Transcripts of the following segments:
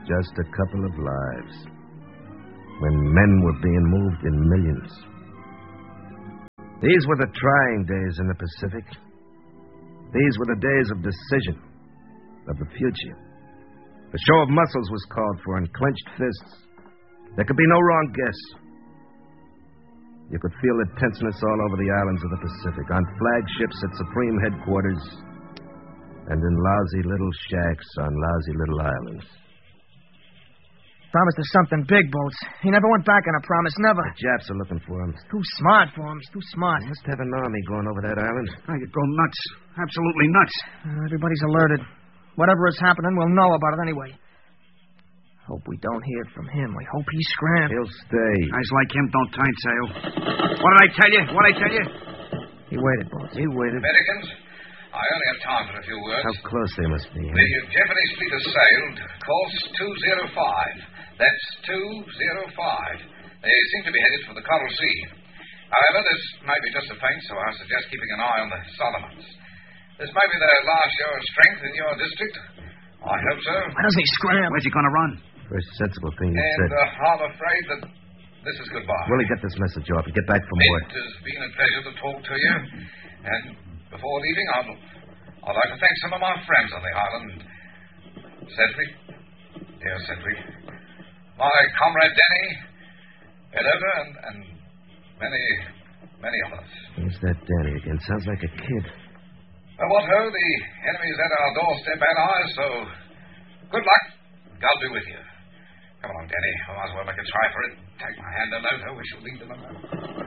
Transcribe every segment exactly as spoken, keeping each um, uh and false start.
just a couple of lives. When men were being moved in millions. These were the trying days in the Pacific. These were the days of decision, of the future. The show of muscles was called for and clenched fists. There could be no wrong guess. You could feel the tenseness all over the islands of the Pacific, on flagships at Supreme Headquarters, and in lousy little shacks on lousy little islands. Promised us something big, Bolts. He never went back on a promise, never. The Japs are looking for him. Too smart for him. He's too smart. They must have an army going over that island. I could go nuts. Absolutely nuts. Uh, everybody's alerted. Whatever is happening, we'll know about it anyway. Hope we don't hear from him. I hope he's scrammed. He'll stay. Guys like him don't time sail. What did I tell you? What did I tell you? He waited, Bolts. He waited. Americans, I only have time for a few words. How close they must be. The Japanese fleet has sailed. Course two oh five. That's two oh five. They seem to be headed for the Coral Sea. However, this may be just a feint, so I suggest keeping an eye on the Solomons. This may be their last show of strength in your district. I hope so. Why doesn't he scram? Where's he going to run? First sensible thing you and said. uh, I'm afraid that this is goodbye. Willie, get this message off and get back from work. It has been a pleasure to talk to you. And before leaving, I'd, I'd like to thank some of my friends on the island. Sedgwick. Dear Sedgwick. My comrade Danny. Edova and, and many, many others. Who's that Danny again? Sounds like a kid. Well, what ho, the enemy's at our doorstep and I, so good luck. God be with you. Come along, Danny. I might as well make a try for it. Take my hand and note. We shall leave them alone.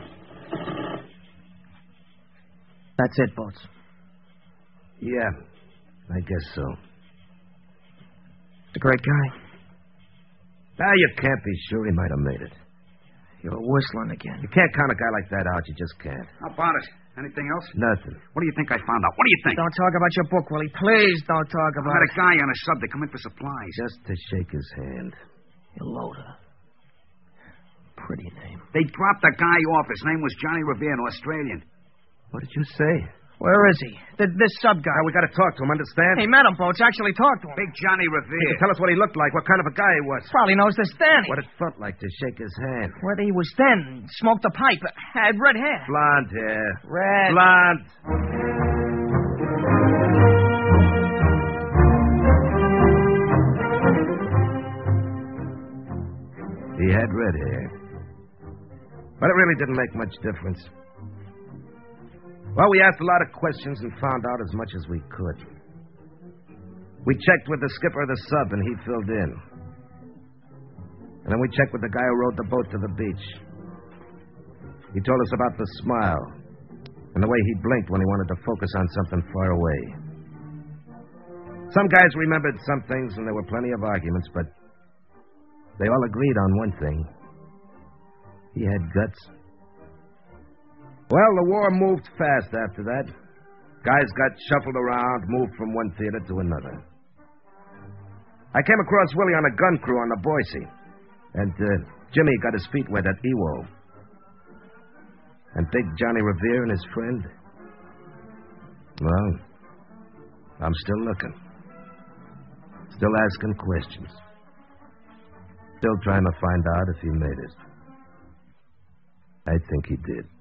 That's it, Bolts. Yeah, I guess so. He's a great guy. Ah, you can't be sure he might have made it. You're whistling again. You can't count a guy like that out. You just can't. How about it? Anything else? Nothing. What do you think I found out? What do you think? Don't talk about your book, Willie. Please don't talk I about had it. a guy on a sub that come in for supplies. Just to shake his hand. Iloda. Pretty name. They dropped the guy off. His name was Johnny Revere, an Australian. What did you say? Where is he? The, this sub guy. Ah, we got to talk to him, understand? He met him, Bolts. Actually talked to him. Big Johnny He Revere. can tell us what he looked like, what kind of a guy he was. Probably knows this Danny. What it felt like to shake his hand. Whether he was thin, smoked a pipe, had red hair. Blonde hair. Red. Blonde. He had red hair. But it really didn't make much difference. Well, we asked a lot of questions and found out as much as we could. We checked with the skipper of the sub, and he filled in. And then we checked with the guy who rowed the boat to the beach. He told us about the smile and the way he blinked when he wanted to focus on something far away. Some guys remembered some things, and there were plenty of arguments, but they all agreed on one thing. He had guts. Well, the war moved fast after that. Guys got shuffled around, moved from one theater to another. I came across Willie on a gun crew on the Boise. And uh, Jimmy got his feet wet at Ewo. And Big Johnny Revere and his friend? Well, I'm still looking. Still asking questions. Still trying to find out if he made it. I think he did.